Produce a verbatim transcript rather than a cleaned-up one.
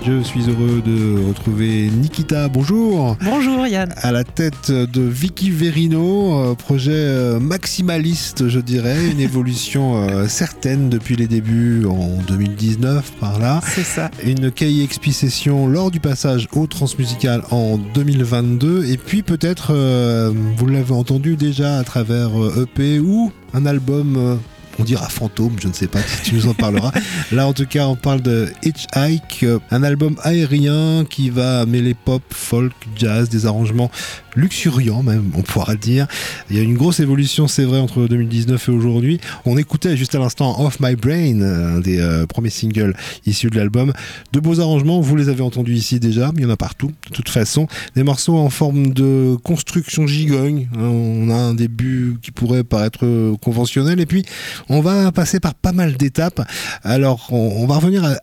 Je suis heureux de retrouver Nikita. Bonjour. Bonjour Yann. À la tête de Vicky Verino, projet maximaliste, je dirais, une évolution certaine depuis les débuts en deux mille dix-neuf par là. C'est ça. Une K I X P session lors du passage au Transmusical en deux mille vingt-deux et puis peut-être, euh, vous l'avez entendu déjà à travers E P ou un album... Euh, on dira fantôme, je ne sais pas si tu nous en parleras. Là, en tout cas, on parle de Hitchhike, un album aérien qui va mêler pop, folk, jazz, des arrangements luxuriants même, on pourra dire. Il y a une grosse évolution, c'est vrai, entre deux mille dix-neuf et aujourd'hui. On écoutait juste à l'instant Off My Brain, un des euh, premiers singles issus de l'album. De beaux arrangements, vous les avez entendus ici déjà, mais il y en a partout, de toute façon. Des morceaux en forme de construction gigogne. On a un début qui pourrait paraître conventionnel, et puis on va passer par pas mal d'étapes. Alors, on, on va revenir à,